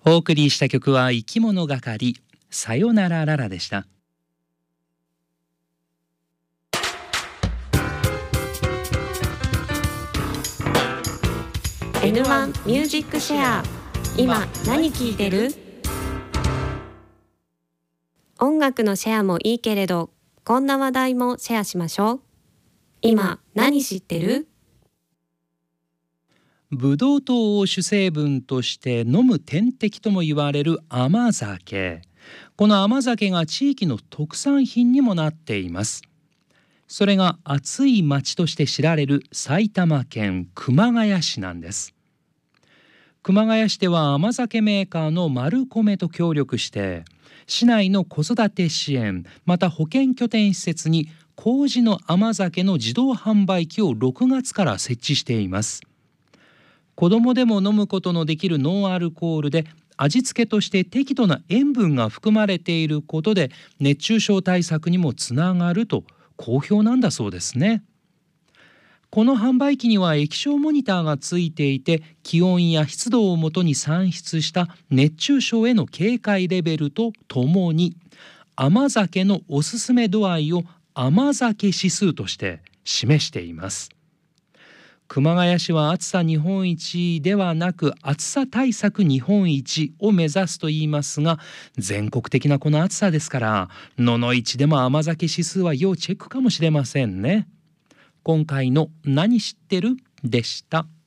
お送りした曲は生き物係さよならララでした。 N1 ミュージックシェア。今何聴いてる？音楽のシェアもいいけれど、こんな話題もシェアしましょう。今何知ってる？ ブドウ糖を主成分として飲む点滴とも言われる甘酒。この甘酒が地域の特産品にもなっています。それが暑い町として知られる埼玉県熊谷市なんです。熊谷市では甘酒メーカーのマルコメと協力して市内の子育て支援また保健拠点施設に麹の甘酒の自動販売機を6月から設置しています。子どもでも飲むことのできるノンアルコールで味付けとして適度な塩分が含まれていることで熱中症対策にもつながると好評なんだそうですね。この販売機には液晶モニターがついていて気温や湿度をもとに算出した熱中症への警戒レベルとともに甘酒のおすすめ度合いを甘酒指数として示しています。熊谷市は暑さ日本一ではなく暑さ対策日本一を目指すと言いますが、全国的なこの暑さですから野々市でも甘酒指数は要チェックかもしれませんね。今回の何知ってるでした。